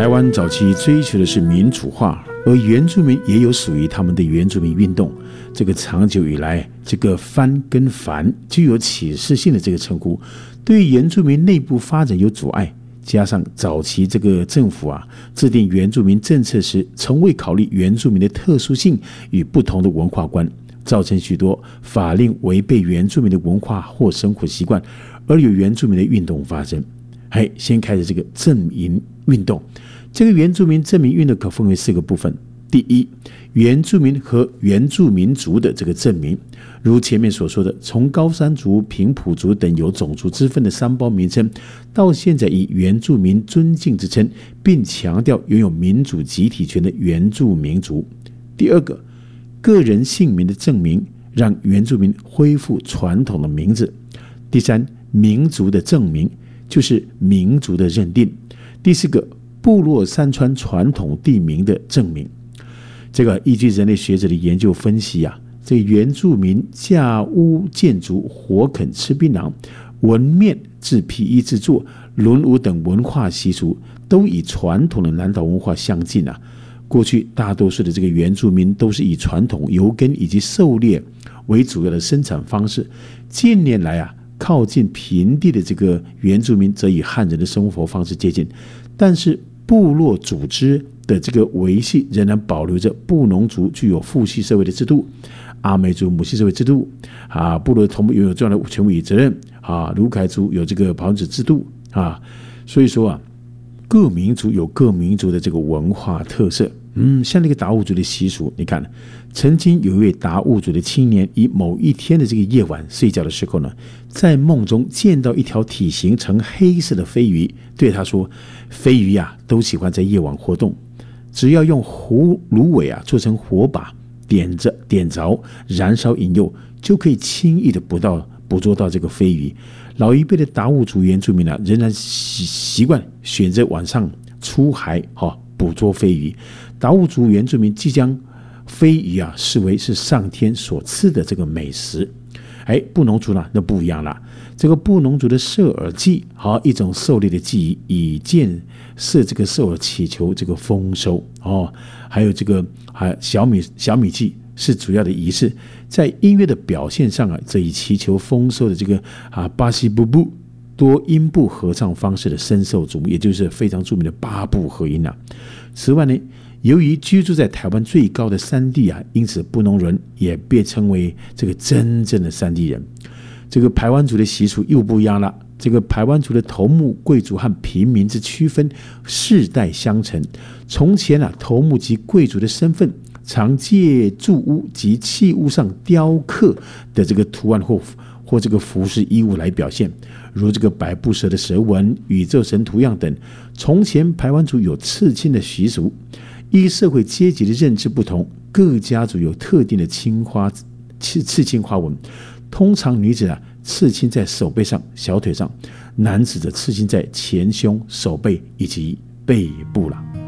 台湾早期追求的是民主化，而原住民也有属于他们的原住民运动。这个长久以来，这个番跟繁具有启示性的这个称呼，对于原住民内部发展有阻碍。加上早期这个政府制定原住民政策时，从未考虑原住民的特殊性与不同的文化观，造成许多法令违背原住民的文化或生活习惯，而有原住民的运动发生。先开始这个正民运动。这个原住民正民运动可分为4个部分。第一，原住民和原住民族的这个正民，如前面所说的，从高山族、平埔族等有种族之分的3胞名称，到现在以原住民尊敬之称，并强调拥有民主集体权的原住民族。第二个，个人姓名的正名，让原住民恢复传统的名字。第三，民族的正名，就是民族的认定。第4个，部落山川传统地名的正名。这个依据人类学者的研究分析这个原住民架屋建筑、火垦吃槟榔、纹面制皮衣制作、轮舞等文化习俗，都与传统的南岛文化相近过去大多数的这个原住民都是以传统游耕以及狩猎为主要的生产方式。近年来靠近平地的这个原住民则与汉人的生活方式接近，但是部落组织的这个维系仍然保留着布农族具有父系社会的制度，阿美族母系社会制度部落同拥有重要的权威与责任卢凯族有这个保子制度所以说各民族有各民族的这个文化特色。像那个达悟族的习俗，你看，曾经有一位达悟族的青年，以某一天的这个夜晚睡觉的时候呢，在梦中见到一条体型呈黑色的飞鱼，对他说：“飞鱼都喜欢在夜晚活动，只要用芦苇做成火把，点着，燃烧引诱，就可以轻易的捕捉到这个飞鱼。”老一辈的达悟族原住民仍然习惯选择晚上出海捕捉飞鱼。达悟族原住民即将飞鱼视为是上天所赐的这个美食。布农族呢那不一样了，这个布农族的射耳祭一种狩猎的技艺，以箭射这个射耳祈求这个丰收还有这个小米祭是主要的仪式。在音乐的表现上则以祈求丰收的这个巴西布布多音部合唱方式的深受瞩目，也就是非常著名的8部合音此外呢，由于居住在台湾最高的山地因此布农人也被称为这个真正的山地人。这个排湾族的习俗又不一样了。这个排湾族的头目贵族和平民之区分世代相承。从前头目及贵族的身份常借住屋及器物上雕刻的这个图案或这个服饰衣物来表现，如这个百步蛇的蛇纹、宇宙神图样等。从前排湾族有刺青的习俗，依社会阶级的认知不同，各家族有特定的刺青花纹。通常女子刺青在手背上、小腿上，男子则刺青在前胸、手背以及背部了。